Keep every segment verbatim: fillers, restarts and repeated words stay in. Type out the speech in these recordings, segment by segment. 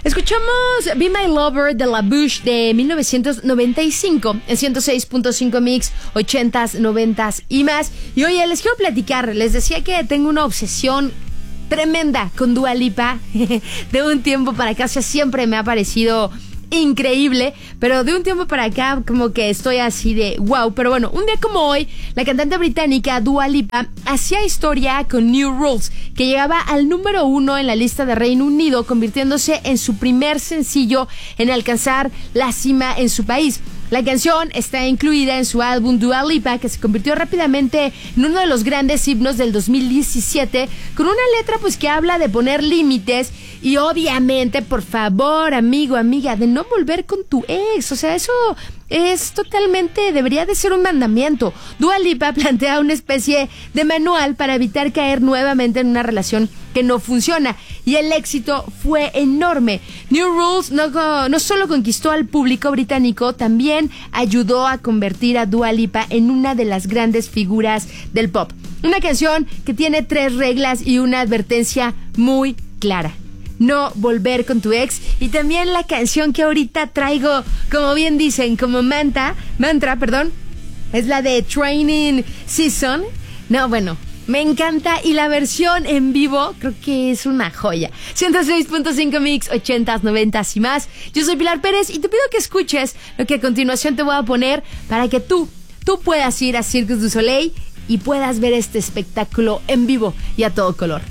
Escuchamos Be My Lover de La Bouche de mil novecientos noventa y cinco en ciento seis punto cinco Mix, ochentas, noventas y más. Y oye, les quiero platicar, les decía que tengo una obsesión tremenda con Dua Lipa de un tiempo para acá, o sea, siempre me ha parecido increíble, pero de un tiempo para acá como que estoy así de wow. Pero bueno, un día como hoy, la cantante británica Dua Lipa hacía historia con New Rules, que llegaba al número uno en la lista de Reino Unido, convirtiéndose en su primer sencillo en alcanzar la cima en su país. La canción está incluida en su álbum Dua Lipa, que se convirtió rápidamente en uno de los grandes himnos del dos mil diecisiete, con una letra pues que habla de poner límites y obviamente, por favor, amigo, amiga, de no volver con tu ex. O sea, eso es totalmente, debería de ser un mandamiento. Dua Lipa plantea una especie de manual para evitar caer nuevamente en una relación que no funciona, y el éxito fue enorme. New Rules no, no solo conquistó al público británico, también ayudó a convertir a Dua Lipa en una de las grandes figuras del pop. Una canción que tiene tres reglas y una advertencia muy clara: no volver con tu ex. Y también la canción que ahorita traigo, como bien dicen, como manta, mantra, perdón, es la de Training Season. No, bueno, me encanta, y la versión en vivo creo que es una joya. ciento seis punto cinco Mix, ochentas, noventas y más. Yo soy Pilar Pérez y te pido que escuches lo que a continuación te voy a poner para que tú, tú puedas ir a Cirque du Soleil y puedas ver este espectáculo en vivo y a todo color.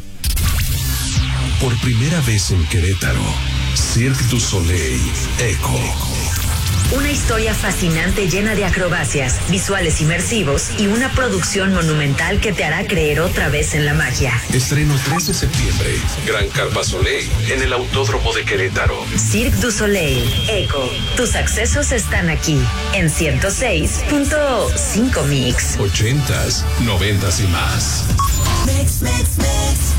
Por primera vez en Querétaro, Cirque du Soleil Echo. Una historia fascinante llena de acrobacias, visuales inmersivos y una producción monumental que te hará creer otra vez en la magia. Estreno tres de septiembre, Gran Carpa Soleil, en el Autódromo de Querétaro. Cirque du Soleil Echo. Tus accesos están aquí, en ciento seis punto cinco Mix. Ochentas, noventas y más. Mix, mix, mix.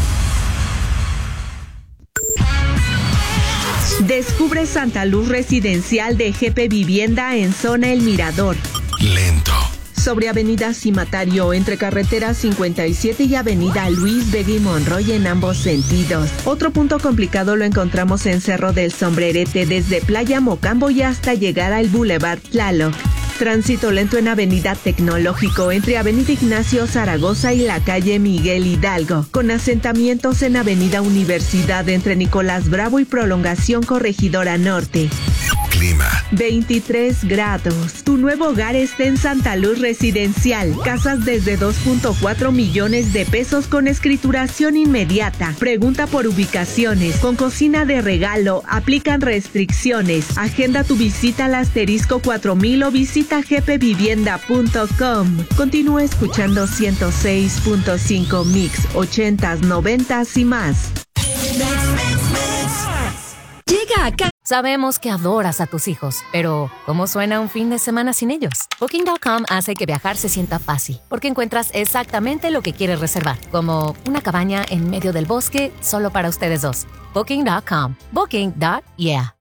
Descubre Santa Luz Residencial de G P Vivienda en Zona El Mirador. Lento. Sobre Avenida Cimatario, entre Carretera cincuenta y siete y Avenida Luis Vega y Monroy en ambos sentidos. Otro punto complicado lo encontramos en Cerro del Sombrerete, desde Playa Mocambo y hasta llegar al Boulevard Tlaloc. Tránsito lento en Avenida Tecnológico, entre Avenida Ignacio Zaragoza y la calle Miguel Hidalgo, con asentamientos en Avenida Universidad entre Nicolás Bravo y Prolongación Corregidora Norte. Clima. veintitrés grados. Tu nuevo hogar está en Santa Luz Residencial. Casas desde dos punto cuatro millones de pesos con escrituración inmediata. Pregunta por ubicaciones. Con cocina de regalo. Aplican restricciones. Agenda tu visita al asterisco cuatro mil o visita g p vivienda punto com. Continúa escuchando ciento seis punto cinco Mix, ochentas, noventas y más. Llega acá. Sabemos que adoras a tus hijos, pero ¿cómo suena un fin de semana sin ellos? Booking punto com hace que viajar se sienta fácil, porque encuentras exactamente lo que quieres reservar, como una cabaña en medio del bosque solo para ustedes dos. Booking punto com. Booking. Yeah.